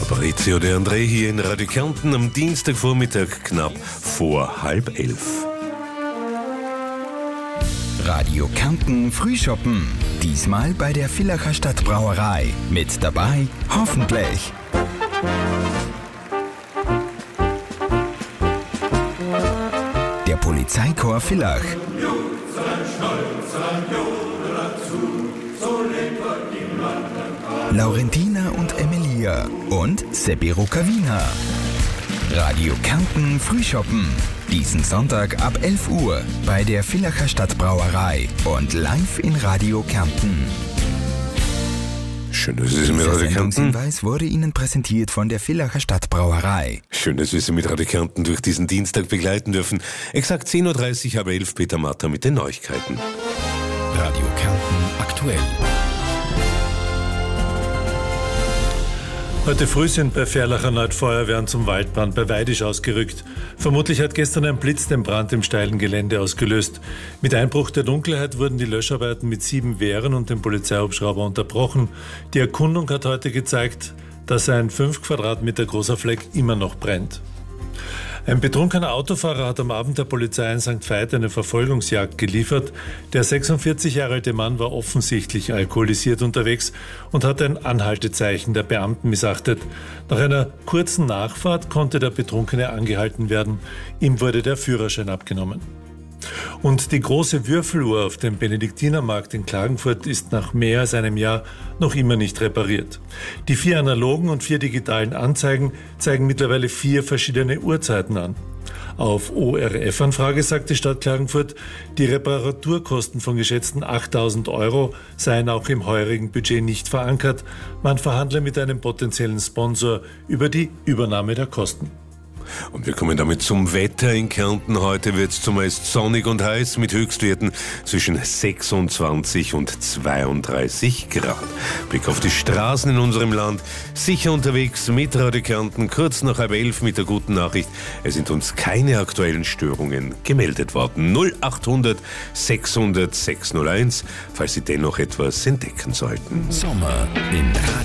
Fabrizio De André hier in Radio Kärnten am Dienstagvormittag knapp vor 10:30. Radio Kärnten Frühschoppen. Diesmal bei der Villacher Stadtbrauerei. Mit dabei hoffentlich der Polizeikorps Villach, Laurentina und Emilia und Seppi Rukavina. Radio Kärnten Frühschoppen. Diesen Sonntag ab 11 Uhr bei der Villacher Stadtbrauerei und live in Radio Kärnten. Schön, dass Sie mit Radio Kärnten. Hinweis wurde Ihnen präsentiert von der Villacher Stadtbrauerei. Schön, dass wir Sie mit Radio Kärnten durch diesen Dienstag begleiten dürfen. Exakt 10:30 Uhr, 11 Peter Matter mit den Neuigkeiten. Radio Kärnten aktuell. Heute früh sind bei Ferlach erneut Feuerwehren zum Waldbrand bei Weidisch ausgerückt. Vermutlich hat gestern ein Blitz den Brand im steilen Gelände ausgelöst. Mit Einbruch der Dunkelheit wurden die Löscharbeiten mit 7 Wehren und dem Polizeihubschrauber unterbrochen. Die Erkundung hat heute gezeigt, dass ein 5 Quadratmeter großer Fleck immer noch brennt. Ein betrunkener Autofahrer hat am Abend der Polizei in St. Veit eine Verfolgungsjagd geliefert. Der 46 Jahre alte Mann war offensichtlich alkoholisiert unterwegs und hat ein Anhaltezeichen der Beamten missachtet. Nach einer kurzen Nachfahrt konnte der Betrunkene angehalten werden. Ihm wurde der Führerschein abgenommen. Und die große Würfeluhr auf dem Benediktinermarkt in Klagenfurt ist nach mehr als einem Jahr noch immer nicht repariert. Die 4 analogen und 4 digitalen Anzeigen zeigen mittlerweile 4 verschiedene Uhrzeiten an. Auf ORF-Anfrage sagt die Stadt Klagenfurt, die Reparaturkosten von geschätzten 8.000 € seien auch im heurigen Budget nicht verankert. Man verhandle mit einem potenziellen Sponsor über die Übernahme der Kosten. Und wir kommen damit zum Wetter in Kärnten. Heute wird es zumeist sonnig und heiß mit Höchstwerten zwischen 26 und 32 Grad. Blick auf die Straßen in unserem Land. Sicher unterwegs mit Radio Kärnten, kurz nach 10:30 mit der guten Nachricht. Es sind uns keine aktuellen Störungen gemeldet worden. 0800 600 601, falls Sie dennoch etwas entdecken sollten. Sommer in Radio